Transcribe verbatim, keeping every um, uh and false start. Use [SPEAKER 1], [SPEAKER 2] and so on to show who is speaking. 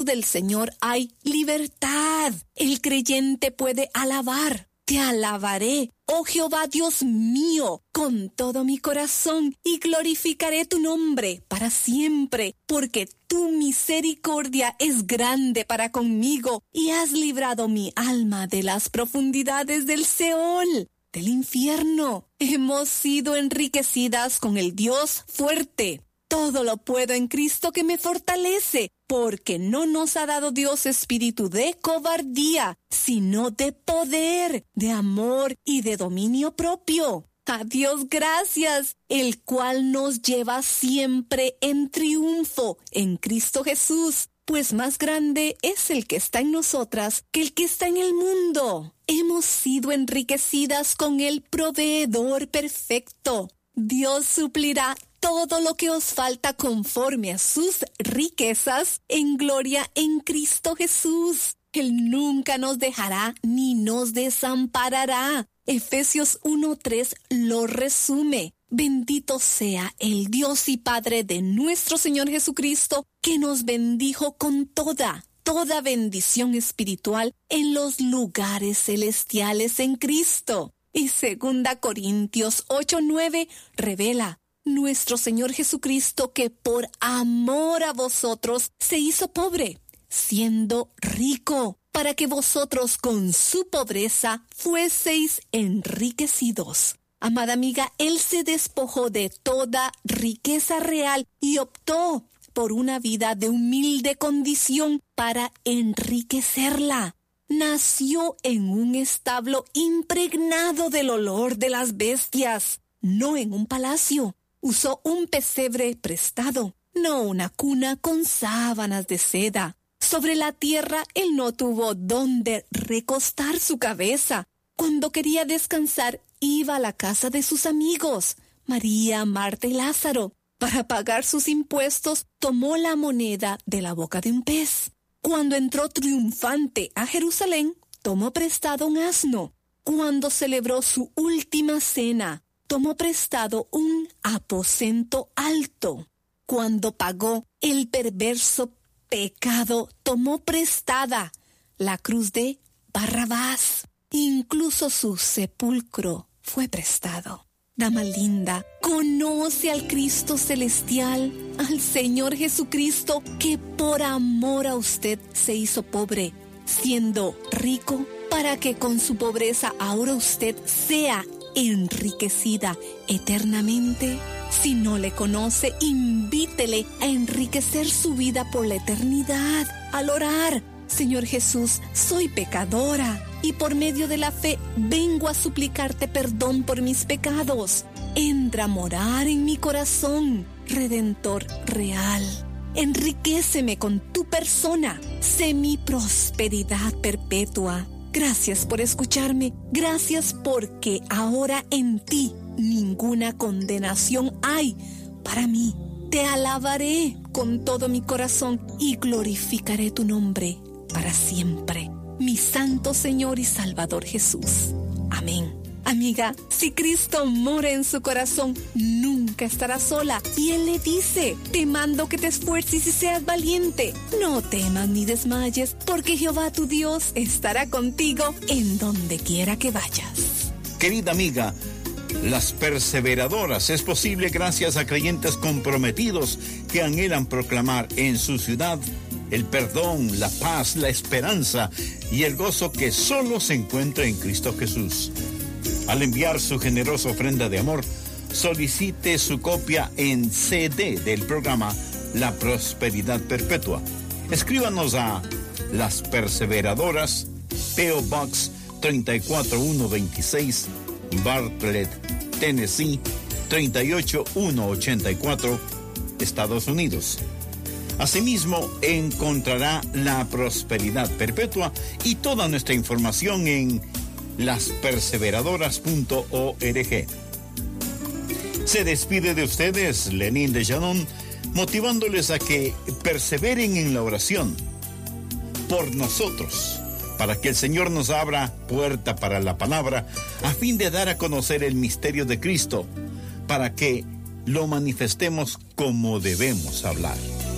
[SPEAKER 1] del Señor hay libertad. El creyente puede alabar. Te alabaré, oh Jehová Dios mío, con todo mi corazón, y glorificaré tu nombre para siempre, porque tu misericordia es grande para conmigo, y has librado mi alma de las profundidades del Seol, del infierno. Hemos sido enriquecidas con el Dios fuerte. Todo lo puedo en Cristo que me fortalece, porque no nos ha dado Dios espíritu de cobardía, sino de poder, de amor y de dominio propio. A Dios gracias, el cual nos lleva siempre en triunfo en Cristo Jesús, pues más grande es el que está en nosotras que el que está en el mundo. Hemos sido enriquecidas con el proveedor perfecto. Dios suplirá todo lo que os falta conforme a sus riquezas en gloria en Cristo Jesús. Él nunca nos dejará ni nos desamparará. Efesios uno tres lo resume. Bendito sea el Dios y Padre de nuestro Señor Jesucristo, que nos bendijo con toda, toda bendición espiritual en los lugares celestiales en Cristo. Y segunda Corintios ocho nueve revela: nuestro Señor Jesucristo, que por amor a vosotros se hizo pobre, siendo rico, para que vosotros con su pobreza fueseis enriquecidos. Amada amiga, Él se despojó de toda riqueza real y optó por una vida de humilde condición para enriquecerla. Nació en un establo impregnado del olor de las bestias, no en un palacio. Usó un pesebre prestado, no una cuna con sábanas de seda. Sobre la tierra él no tuvo dónde recostar su cabeza. Cuando quería descansar, iba a la casa de sus amigos, María, Marta y Lázaro. Para pagar sus impuestos, tomó la moneda de la boca de un pez. Cuando entró triunfante a Jerusalén, tomó prestado un asno. Cuando celebró su última cena, tomó prestado un aposento alto. Cuando pagó el perverso pecado, tomó prestada la cruz de Barrabás. Incluso su sepulcro fue prestado. Dama linda, conoce al Cristo celestial, al Señor Jesucristo, que por amor a usted se hizo pobre, siendo rico, para que con su pobreza ahora usted sea enriquecida eternamente. Si no le conoce, invítele a enriquecer su vida por la eternidad al orar: Señor Jesús, soy pecadora y por medio de la fe vengo a suplicarte perdón por mis pecados. Entra a morar en mi corazón, Redentor real. Enriquéceme con tu persona, sé mi prosperidad perpetua. Gracias por escucharme, gracias porque ahora en ti ninguna condenación hay para mí. Te alabaré con todo mi corazón y glorificaré tu nombre para siempre, mi santo Señor y Salvador Jesús. Amén. Amiga, si Cristo mora en su corazón, nunca estará sola. Y Él le dice: te mando que te esfuerces y seas valiente. No temas ni desmayes, porque Jehová tu Dios estará contigo en donde quiera que vayas.
[SPEAKER 2] Querida amiga, Las Perseveradoras es posible gracias a creyentes comprometidos que anhelan proclamar en su ciudad el perdón, la paz, la esperanza y el gozo que solo se encuentra en Cristo Jesús. Al enviar su generosa ofrenda de amor, solicite su copia en C D del programa La Prosperidad Perpetua. Escríbanos a Las Perseveradoras, P O Box tres cuatro uno dos seis, Bartlett, Tennessee tres ocho uno ocho cuatro, Estados Unidos. Asimismo, encontrará La Prosperidad Perpetua y toda nuestra información en las perseveradoras punto org. Se despide de ustedes Lenín de Llanón, motivándoles a que perseveren en la oración por nosotros, para que el Señor nos abra puerta para la palabra, a fin de dar a conocer el misterio de Cristo, para que lo manifestemos como debemos hablar.